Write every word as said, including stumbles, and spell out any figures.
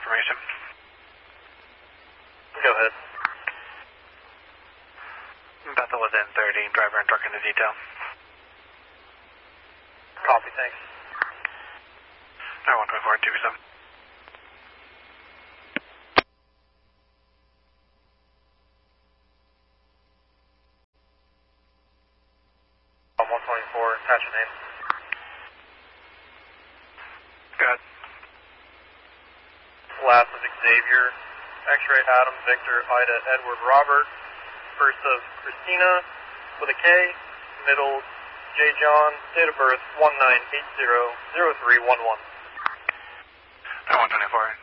information. Go ahead. Bethel within thirty, driver and truck into detail. Copy, thanks. Alright, one twenty-four, two seven. one twenty-four, attach your name. Go ahead. Last of Xavier, X-ray Adam, Victor, Ida, Edward, Robert. First of Christina with a K, middle J. John, date of birth one nine eight zero zero three one one. one twenty-four,